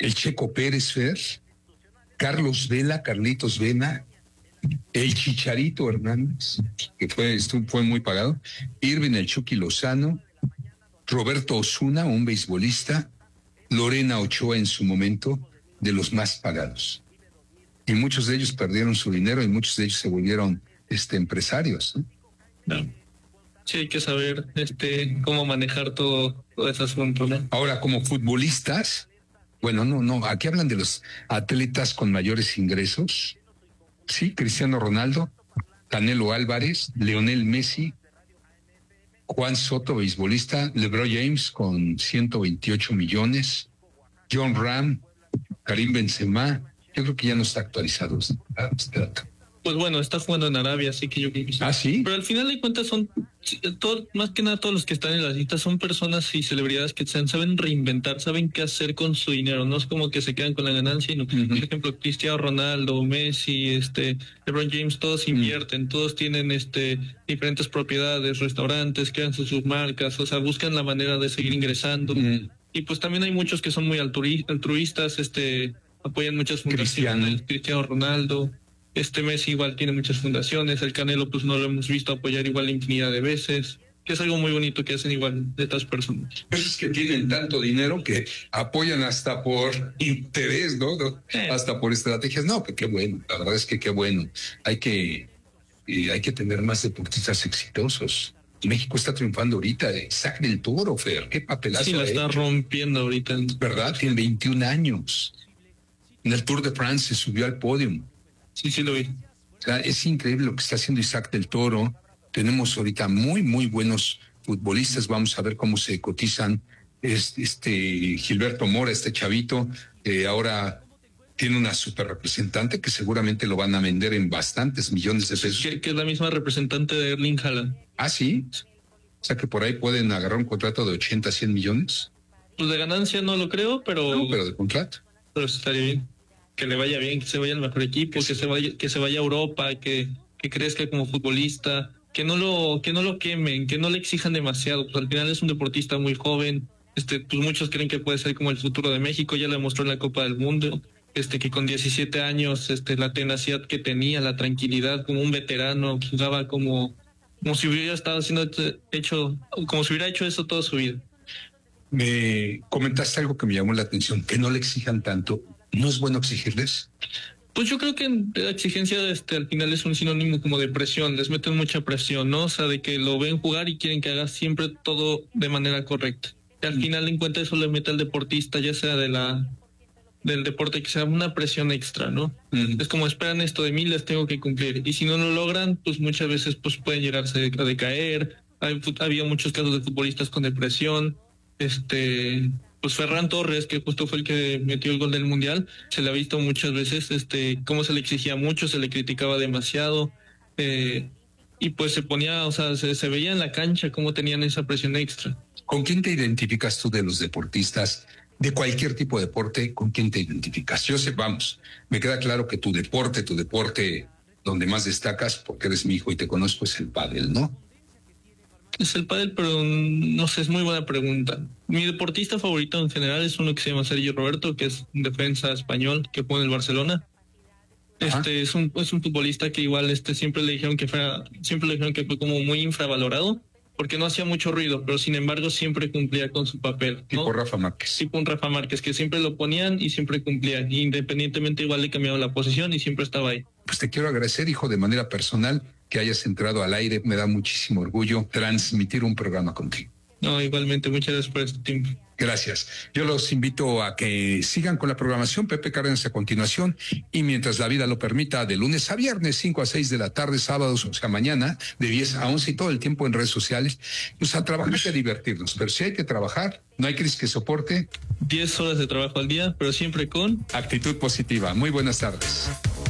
el Checo Pérez, Fer, Carlos Vela, Carlitos Vela, el Chicharito Hernández, que fue muy pagado, Irving el Chucky Lozano, Roberto Osuna, un beisbolista, Lorena Ochoa en su momento, de los más pagados. Y muchos de ellos perdieron su dinero y muchos de ellos se volvieron empresarios, ¿no? No. Sí, hay que saber cómo manejar todo ese asunto, ¿no? Ahora, como futbolistas, bueno, no, aquí hablan de los atletas con mayores ingresos. Sí, Cristiano Ronaldo, Canelo Álvarez, Lionel Messi, Juan Soto, beisbolista, LeBron James con 128 millones, John Ram, Karim Benzema. Yo creo que ya no está actualizado este dato. Pues bueno, está jugando en Arabia, así que yo creo que sí. ¿Ah, sí? Pero al final de cuentas más que nada todos los que están en la lista son personas y celebridades que saben reinventar, saben qué hacer con su dinero. No es como que se quedan con la ganancia, sino, por ejemplo, Cristiano Ronaldo, Messi, LeBron James, todos invierten, todos tienen diferentes propiedades, restaurantes, crean sus marcas, o sea, buscan la manera de seguir ingresando. Y pues también hay muchos que son muy altruistas, apoyan muchas fundaciones, Cristiano Ronaldo. Messi igual tiene muchas fundaciones, el Canelo pues no lo hemos visto apoyar igual infinidad de veces, que es algo muy bonito que hacen igual de estas personas. Pero es que tienen tanto dinero que apoyan hasta por interés, ¿no? Hasta por estrategias. No, pues qué bueno, la verdad es que qué bueno. Hay que tener más deportistas exitosos. México está triunfando ahorita, Isaac del Toro, Fer, qué papelazo. Sí, la está rompiendo ahorita. ¿Verdad? Tiene 21 años. En el Tour de France se subió al podio. Sí, lo vi. O sea, es increíble lo que está haciendo Isaac del Toro. Tenemos ahorita muy, muy buenos futbolistas. Vamos a ver cómo se cotizan. Gilberto Mora, chavito, ahora tiene una super representante que seguramente lo van a vender en bastantes millones de pesos. Que es la misma representante de Erling Haaland. ¿Ah, sí? O sea, que por ahí pueden agarrar un contrato de 80, 100 millones. Pues de ganancia no lo creo, pero... No, pero de contrato. Pero estaría bien. Que le vaya bien, que se vaya al mejor equipo, que se vaya a Europa, que crezca como futbolista, que no lo quemen, que no le exijan demasiado. Pues al final es un deportista muy joven. Pues muchos creen que puede ser como el futuro de México. Ya lo demostró en la Copa del Mundo. Que con 17 años, la tenacidad que tenía, la tranquilidad, como un veterano, jugaba como si hubiera estado como si hubiera hecho eso toda su vida. Me comentaste algo que me llamó la atención, que no le exijan tanto. ¿No es bueno exigirles? Pues yo creo que la exigencia al final es un sinónimo como de presión, les meten mucha presión, ¿no? O sea, de que lo ven jugar y quieren que haga siempre todo de manera correcta. Y al final en cuenta eso le mete al deportista, ya sea del deporte, que sea una presión extra, ¿no? Es como esperan esto de mí, les tengo que cumplir. Y si no lo logran, pues muchas veces pues pueden llegarse a decaer. Había muchos casos de futbolistas con depresión, pues Ferran Torres, que justo fue el que metió el gol del Mundial, se le ha visto muchas veces cómo se le exigía mucho, se le criticaba demasiado, y pues se ponía, o sea, se veía en la cancha cómo tenían esa presión extra. ¿Con quién te identificas tú de los deportistas, de cualquier tipo de deporte? ¿Con quién te identificas? Yo sé, vamos, me queda claro que tu deporte donde más destacas, porque eres mi hijo y te conozco, es el pádel, ¿no? Es el pádel, pero no sé, es muy buena pregunta. Mi deportista favorito en general es uno que se llama Sergio Roberto, que es un defensa español que juega en el Barcelona. Es un futbolista que igual siempre le dijeron que fue como muy infravalorado, porque no hacía mucho ruido, pero sin embargo siempre cumplía con su papel, ¿no? Tipo Rafa Márquez. Tipo un Rafa Márquez, que siempre lo ponían y siempre cumplía, independientemente igual le cambiaban la posición y siempre estaba ahí. Pues te quiero agradecer, hijo, de manera personal, que hayas entrado al aire. Me da muchísimo orgullo transmitir un programa contigo. No, igualmente, muchas gracias por este tiempo. Gracias. Yo los invito a que sigan con la programación. Pepe Cárdenas a continuación, y mientras la vida lo permita, de lunes a viernes, 5 a 6 de la tarde, sábados, o sea, mañana, de 10 a 11 y todo el tiempo en redes sociales, pues a trabajar y a divertirnos. Pero si hay que trabajar, no hay crisis que soporte. 10 horas de trabajo al día, pero siempre con actitud positiva. Muy buenas tardes.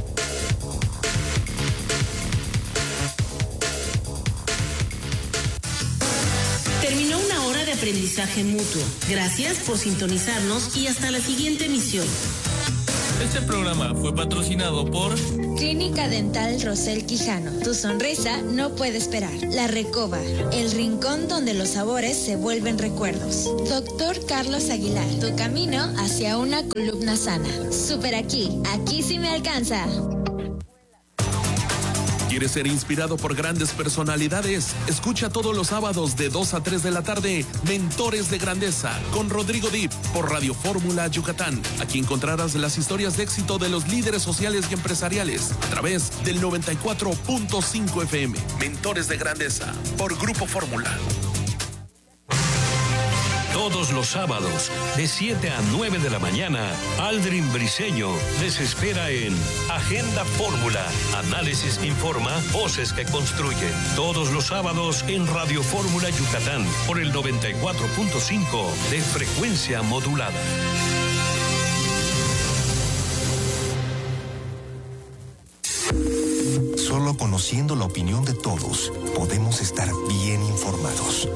Terminó una hora de aprendizaje mutuo. Gracias por sintonizarnos y hasta la siguiente emisión. Este programa fue patrocinado por Clínica Dental Rosel Quijano. Tu sonrisa no puede esperar. La Recoba, el rincón donde los sabores se vuelven recuerdos. Doctor Carlos Aguilar, tu camino hacia una columna sana. Super aquí sí me alcanza. ¿Quieres ser inspirado por grandes personalidades? Escucha todos los sábados de 2 a 3 de la tarde Mentores de Grandeza con Rodrigo Dip por Radio Fórmula Yucatán. Aquí encontrarás las historias de éxito de los líderes sociales y empresariales a través del 94.5 FM. Mentores de Grandeza por Grupo Fórmula. Todos los sábados, de 7 a 9 de la mañana, Aldrin Briseño les espera en Agenda Fórmula. Análisis que informa, voces que construyen. Todos los sábados en Radio Fórmula Yucatán, por el 94.5 de frecuencia modulada. Solo conociendo la opinión de todos, podemos estar bien informados.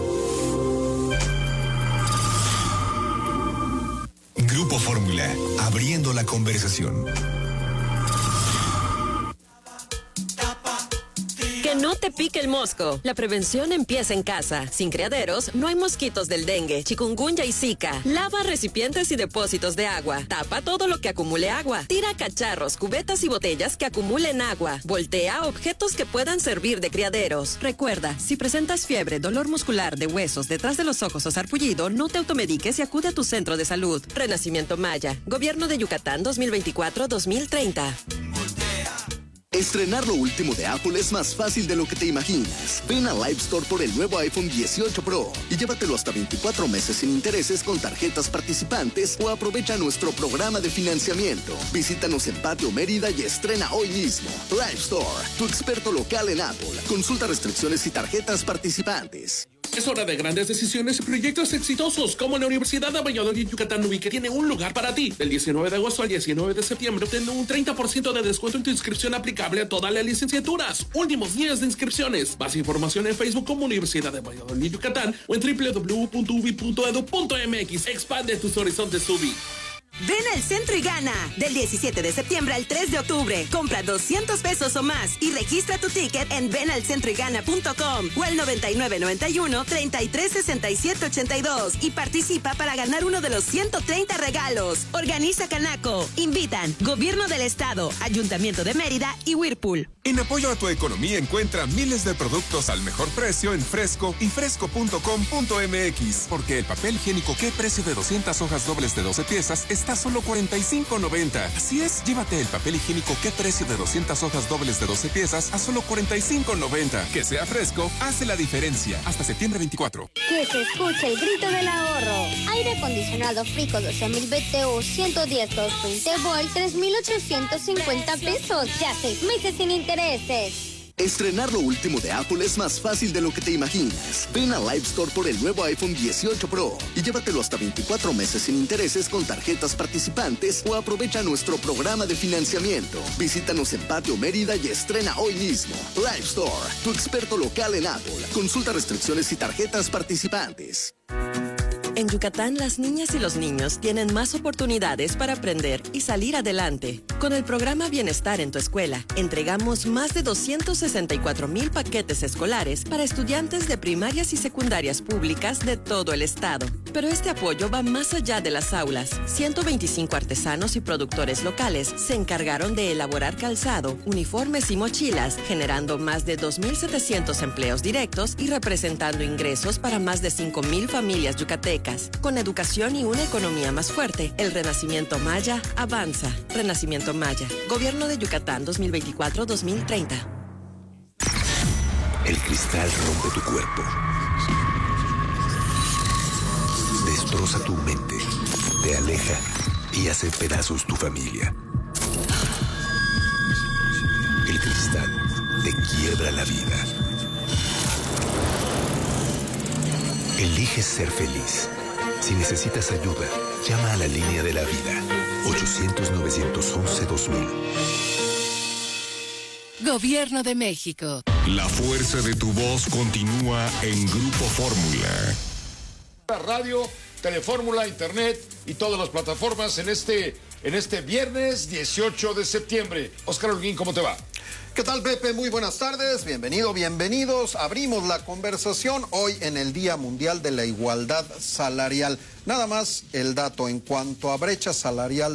Grupo Fórmula, abriendo la conversación. Que no te pique el mosco. La prevención empieza en casa. Sin criaderos, no hay mosquitos del dengue, chikungunya y zika. Lava recipientes y depósitos de agua. Tapa todo lo que acumule agua. Tira cacharros, cubetas y botellas que acumulen agua. Voltea objetos que puedan servir de criaderos. Recuerda, si presentas fiebre, dolor muscular de huesos, detrás de los ojos o sarpullido, no te automediques y acude a tu centro de salud. Renacimiento Maya. Gobierno de Yucatán 2024-2030. Estrenar lo último de Apple es más fácil de lo que te imaginas. Ven a Live Store por el nuevo iPhone 18 Pro y llévatelo hasta 24 meses sin intereses con tarjetas participantes o aprovecha nuestro programa de financiamiento. Visítanos en Patio Mérida y estrena hoy mismo. Live Store, tu experto local en Apple. Consulta restricciones y tarjetas participantes. Es hora de grandes decisiones y proyectos exitosos, como la Universidad de Valladolid Yucatán Nui, que tiene un lugar para ti. Del 19 de agosto al 19 de septiembre obtén un 30% de descuento en tu inscripción aplicable a todas las licenciaturas. Últimos días de inscripciones. Más información en Facebook como Universidad de Valladolid Yucatán o en www.ubi.edu.mx. Expande tus horizontes, UBI. Ven al centro y gana. Del 17 de septiembre al 3 de octubre. Compra 200 pesos o más y registra tu ticket en venalcentroygana.com o al 9991-336782 y participa para ganar uno de los 130 regalos. Organiza Canaco. Invitan Gobierno del Estado, Ayuntamiento de Mérida y Whirlpool. En apoyo a tu economía encuentra miles de productos al mejor precio en Fresco y fresco.com.mx. Porque el papel higiénico ¿Qué precio de 200 hojas dobles de 12 piezas está a solo $45.90. Así es, llévate el papel higiénico ¿Qué precio de 200 hojas dobles de 12 piezas a solo $45.90. Que sea Fresco, hace la diferencia. Hasta septiembre 24. Que se escuche el grito del ahorro. Aire acondicionado Frico 12.000 BTU 110 220 volt 3,850 pesos. Ya 6 meses sin intereses. Estrenar lo último de Apple es más fácil de lo que te imaginas. Ven a Live Store por el nuevo iPhone 18 Pro y llévatelo hasta 24 meses sin intereses con tarjetas participantes o aprovecha nuestro programa de financiamiento. Visítanos en Patio Mérida y estrena hoy mismo. Live Store, tu experto local en Apple. Consulta restricciones y tarjetas participantes. En Yucatán, las niñas y los niños tienen más oportunidades para aprender y salir adelante. Con el programa Bienestar en tu Escuela, entregamos más de 264,000 paquetes escolares para estudiantes de primarias y secundarias públicas de todo el estado. Pero este apoyo va más allá de las aulas. 125 artesanos y productores locales se encargaron de elaborar calzado, uniformes y mochilas, generando más de 2,700 empleos directos y representando ingresos para más de 5,000 familias yucatecas. Con educación y una economía más fuerte, el Renacimiento Maya avanza. Renacimiento Maya, Gobierno de Yucatán 2024-2030. El cristal rompe tu cuerpo. Destroza tu mente, te aleja y hace pedazos tu familia. El cristal te quiebra la vida. Elige ser feliz. Si necesitas ayuda, llama a la línea de la vida. 800-911-2000. Gobierno de México. La fuerza de tu voz continúa en Grupo Fórmula. Radio Telefórmula, Internet y todas las plataformas en este viernes 18 de septiembre. Oscar Holguín, ¿cómo te va? ¿Qué tal, Pepe? Muy buenas tardes. Bienvenidos. Abrimos la conversación hoy en el Día Mundial de la Igualdad Salarial. Nada más el dato en cuanto a brecha salarial